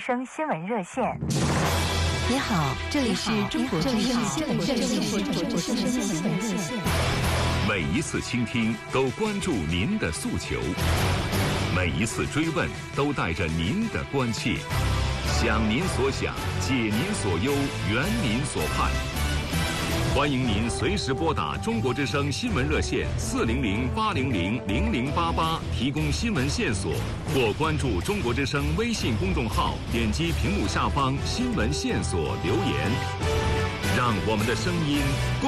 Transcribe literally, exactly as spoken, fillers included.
声新闻热线。 你好，这里是中国之声新闻热线。 每一次倾听都关注您的诉求，每一次追问都带着您的关切，想您所想，解您所忧，圆您所盼。欢迎您随时拨打中国之声新闻热线四零零八零零零零八八提供新闻线索，或关注中国之声微信公众号，点击屏幕下方新闻线索留言，让我们的声音